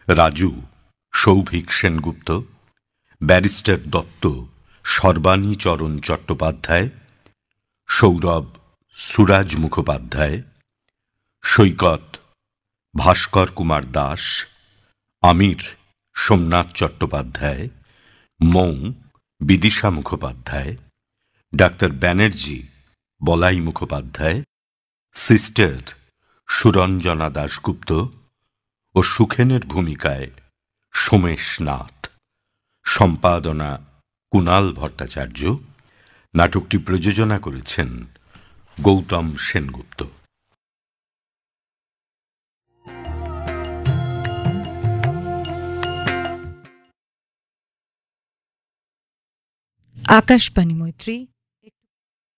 Raju Souvik Sengupta, barrister Dutta সর্বাণীচরণ Chattopadhyay, Sourav সুরাজ মুখোপাধ্যায়, সৈকত ভাস্কর কুমার দাস, আমির সোমনাথ চট্টোপাধ্যায়, মৌ Bidisha Mukhopadhyay, doctor Banerjee বলাই Mukhopadhyay, sister Suranjana Dasgupta ও সুখেনের ভূমিকায় সোমেশ নাথ। সম্পাদনা কুণাল ভট্টাচার্য। নাটকটি প্রযোজনা করেছেন গৌতম সেনগুপ্ত। আকাশবাণী মৈত্রী,